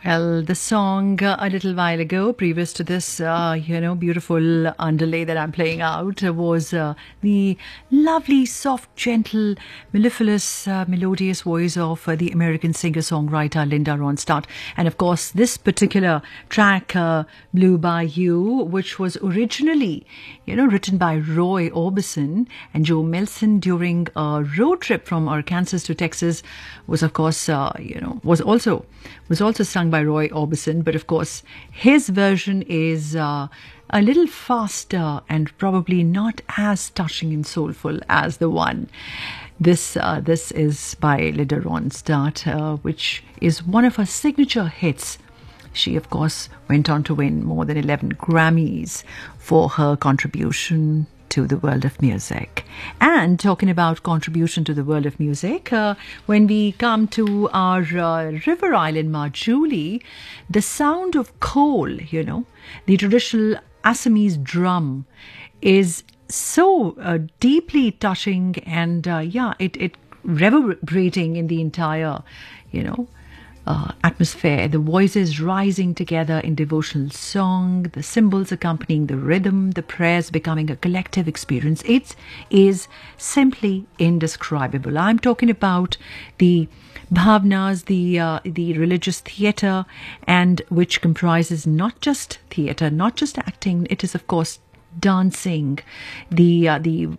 Well, the song a little while ago, previous to this, beautiful underlay that I'm playing out, was the lovely, soft, gentle, mellifluous, melodious voice of the American singer-songwriter Linda Ronstadt. And of course, this particular track, Blue Bayou, which was originally, written by Roy Orbison and Joe Melson during a road trip from Arkansas to Texas, was of course, was also sung by Roy Orbison, but of course his version is a little faster and probably not as touching and soulful as the one. This is by Linda Ronstadt, which is one of her signature hits. She, of course, went on to win more than 11 Grammys for her contribution to the world of music. And talking about contribution to the world of music, when we come to our River Island Marjuli, the sound of coal, the traditional Assamese drum, is so deeply touching and it reverberating in the entire, atmosphere, the voices rising together in devotional song, the cymbals accompanying the rhythm, the prayers becoming a collective experience. It is simply indescribable. I'm talking about the bhavnas, the religious theatre, and which comprises not just theatre, not just acting. It is, of course, dancing, the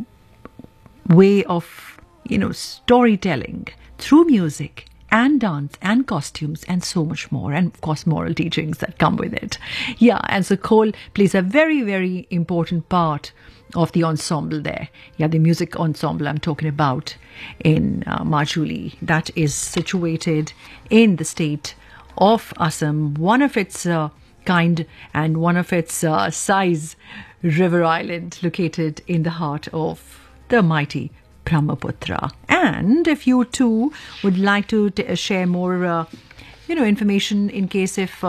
way of storytelling through music and dance and costumes and so much more, and of course moral teachings that come with it. Yeah, and so Khol plays a very, very important part of the ensemble there. Yeah, the music ensemble I'm talking about in Marjuli, that is situated in the state of Assam, one of its kind and one of its size river island located in the heart of the mighty Brahmaputra. And if you too would like to share more, information in case if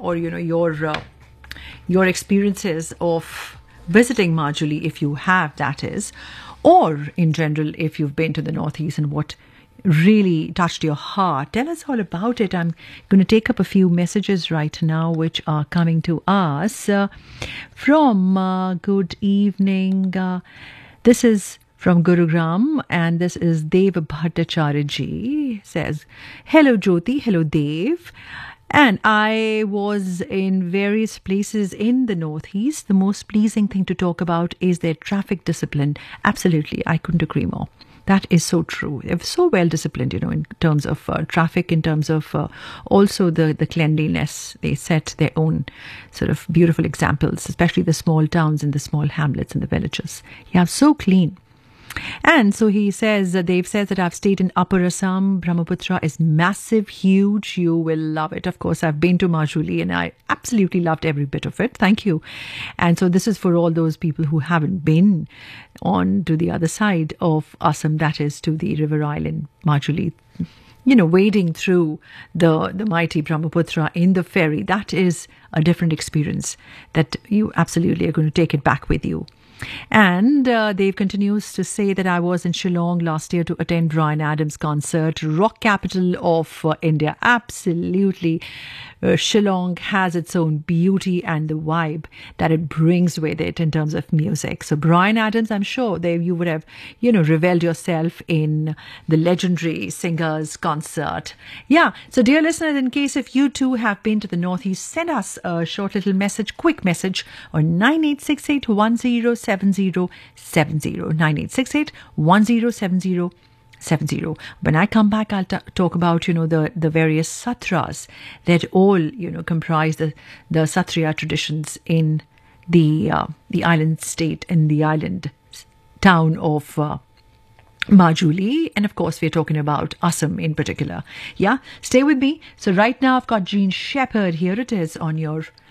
your experiences of visiting Marjuli, if you have, that is, or in general if you've been to the Northeast and what really touched your heart, tell us all about it. I'm going to take up a few messages right now which are coming to us from good evening. This is from Gurugram, and this is Dev Bhattacharya ji. Says, hello Jyoti, hello Dev. And I was in various places in the Northeast. The most pleasing thing to talk about is their traffic discipline. Absolutely, I couldn't agree more. That is so true. They're so well disciplined, in terms of traffic, in terms of also the cleanliness. They set their own sort of beautiful examples, especially the small towns and the small hamlets and the villages. Yeah, so clean. And so he says, Dave says that I've stayed in Upper Assam. Brahmaputra is massive, huge. You will love it. Of course, I've been to Marjuli and I absolutely loved every bit of it. Thank you. And so this is for all those people who haven't been on to the other side of Assam, that is to the river island Marjuli. Wading through the mighty Brahmaputra in the ferry. That is a different experience that you absolutely are going to take it back with you. And Dave continues to say that I was in Shillong last year to attend Bryan Adams' concert, rock capital of India. Absolutely. Shillong has its own beauty and the vibe that it brings with it in terms of music. So Bryan Adams, I'm sure you would have, reveled yourself in the legendary singer's concert. Yeah. So dear listeners, in case if you too have been to the Northeast, send us a short little message, quick message on 9868 107070 9868 107070. When I come back, I'll talk about, the various satras that all, comprise the Satriya traditions in the island state, in the island town of Marjuli. And of course, we're talking about Assam in particular. Yeah, stay with me. So right now, I've got Jean Shepherd. Here it is on your